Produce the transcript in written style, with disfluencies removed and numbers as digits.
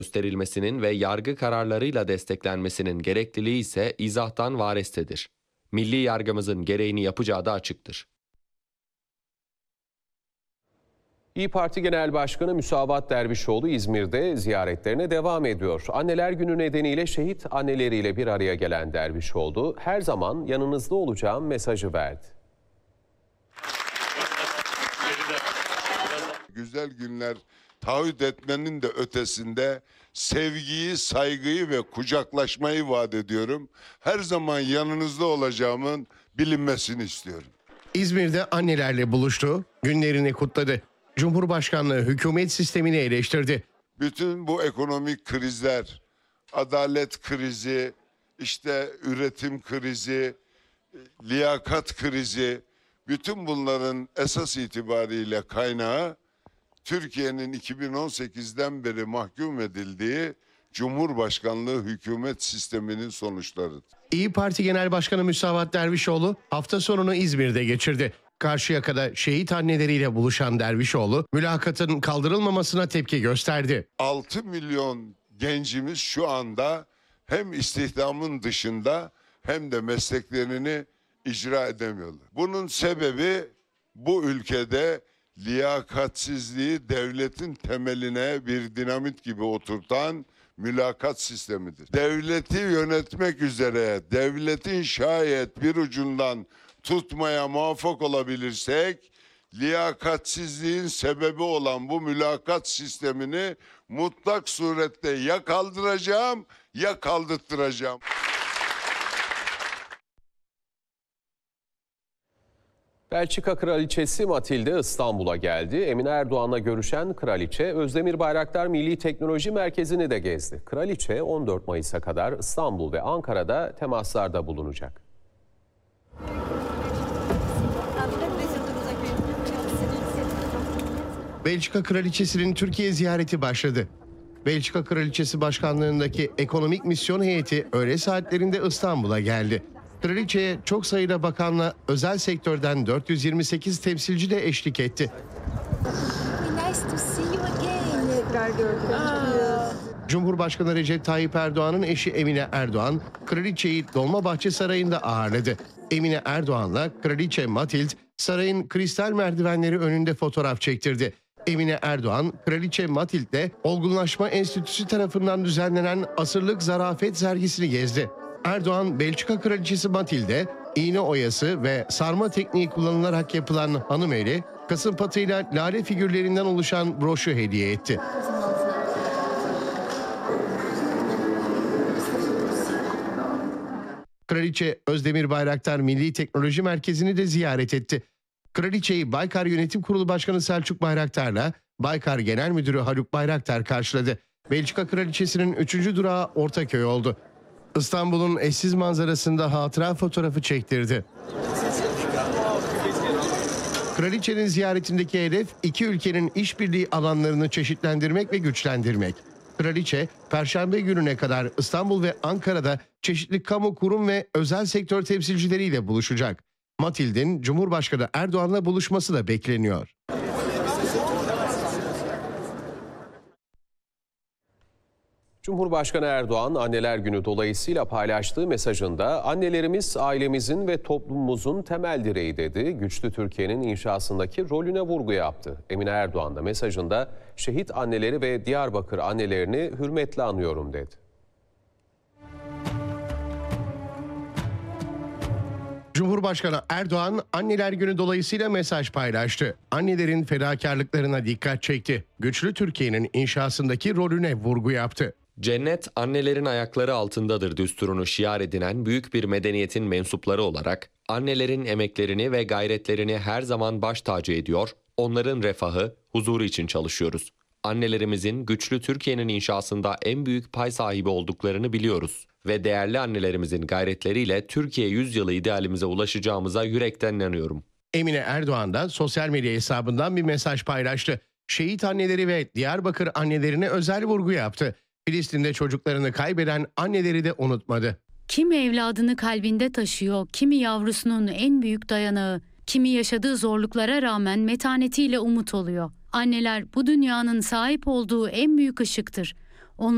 gösterilmesinin ve yargı kararlarıyla desteklenmesinin gerekliliği ise izahtan varestedir. Milli yargımızın gereğini yapacağı da açıktır. İYİ Parti Genel Başkanı Müsavat Dervişoğlu İzmir'de ziyaretlerine devam ediyor. Anneler Günü nedeniyle şehit anneleriyle bir araya gelen Dervişoğlu her zaman yanınızda olacağım mesajı verdi. Güzel günler taahhüt etmenin de ötesinde sevgiyi, saygıyı ve kucaklaşmayı vaat ediyorum. Her zaman yanınızda olacağımın bilinmesini istiyorum. İzmir'de annelerle buluştu, günlerini kutladı. Cumhurbaşkanlığı hükümet sistemini eleştirdi. Bütün bu ekonomik krizler, adalet krizi, işte üretim krizi, liyakat krizi, bütün bunların esas itibariyle kaynağı Türkiye'nin 2018'den beri mahkum edildiği Cumhurbaşkanlığı hükümet sisteminin sonuçlarıdır. İYİ Parti Genel Başkanı Müsavat Dervişoğlu hafta sonunu İzmir'de geçirdi. Karşıyaka'da şehit anneleriyle buluşan Dervişoğlu, mülakatın kaldırılmamasına tepki gösterdi. 6 milyon gencimiz şu anda hem istihdamın dışında hem de mesleklerini icra edemiyorlar. Bunun sebebi bu ülkede liyakatsizliği devletin temeline bir dinamit gibi oturtan mülakat sistemidir. Devleti yönetmek üzere devletin şayet bir ucundan tutmaya muvaffak olabilirsek, liyakatsizliğin sebebi olan bu mülakat sistemini mutlak surette ya kaldıracağım ya kaldırttıracağım. Belçika Kraliçesi Matilde İstanbul'a geldi. Emine Erdoğan'la görüşen kraliçe Özdemir Bayraktar Milli Teknoloji Merkezi'ni de gezdi. Kraliçe 14 Mayıs'a kadar İstanbul ve Ankara'da temaslarda bulunacak. Belçika Kraliçesi'nin Türkiye ziyareti başladı. Belçika Kraliçesi Başkanlığındaki ekonomik misyon heyeti öğle saatlerinde İstanbul'a geldi. Kraliçe'ye çok sayıda bakanla özel sektörden 428 temsilci de eşlik etti. Cumhurbaşkanı Recep Tayyip Erdoğan'ın eşi Emine Erdoğan, Kraliçe'yi Dolmabahçe Sarayı'nda ağırladı. Emine Erdoğan'la Kraliçe Matilde sarayın kristal merdivenleri önünde fotoğraf çektirdi. Emine Erdoğan, Kraliçe Matild'le Olgunlaşma Enstitüsü tarafından düzenlenen Asırlık Zarafet sergisini gezdi. Erdoğan, Belçika Kraliçesi Matilde, iğne oyası ve sarma tekniği kullanılarak yapılan hanım eli, kasım patıyla lale figürlerinden oluşan broşu hediye etti. Kraliçe Özdemir Bayraktar Milli Teknoloji Merkezi'ni de ziyaret etti. Kraliçeyi Baykar Yönetim Kurulu Başkanı Selçuk Bayraktar'la Baykar Genel Müdürü Haluk Bayraktar karşıladı. Belçika Kraliçesi'nin 3. durağı Ortaköy oldu. İstanbul'un eşsiz manzarasında hatıra fotoğrafı çektirdi. Kraliçenin ziyaretindeki hedef iki ülkenin işbirliği alanlarını çeşitlendirmek ve güçlendirmek. Kraliçe, Perşembe gününe kadar İstanbul ve Ankara'da çeşitli kamu kurum ve özel sektör temsilcileriyle buluşacak. Matild'in Cumhurbaşkanı Erdoğan'la buluşması da bekleniyor. Cumhurbaşkanı Erdoğan Anneler Günü dolayısıyla paylaştığı mesajında annelerimiz ailemizin ve toplumumuzun temel direği dedi. Güçlü Türkiye'nin inşasındaki rolüne vurgu yaptı. Emine Erdoğan da mesajında şehit anneleri ve Diyarbakır annelerini hürmetle anıyorum dedi. Cumhurbaşkanı Erdoğan Anneler Günü dolayısıyla mesaj paylaştı. Annelerin fedakarlıklarına dikkat çekti. Güçlü Türkiye'nin inşasındaki rolüne vurgu yaptı. Cennet annelerin ayakları altındadır düsturunu şiar edinen büyük bir medeniyetin mensupları olarak annelerin emeklerini ve gayretlerini her zaman baş tacı ediyor, onların refahı, huzuru için çalışıyoruz. Annelerimizin güçlü Türkiye'nin inşasında en büyük pay sahibi olduklarını biliyoruz ve değerli annelerimizin gayretleriyle Türkiye yüzyılı idealimize ulaşacağımıza yürekten inanıyorum. Emine Erdoğan da sosyal medya hesabından bir mesaj paylaştı. Şehit anneleri ve Diyarbakır annelerine özel vurgu yaptı. Filistin'de çocuklarını kaybeden anneleri de unutmadı. Kimi evladını kalbinde taşıyor, kimi yavrusunun en büyük dayanağı, kimi yaşadığı zorluklara rağmen metanetiyle umut oluyor. Anneler bu dünyanın sahip olduğu en büyük ışıktır.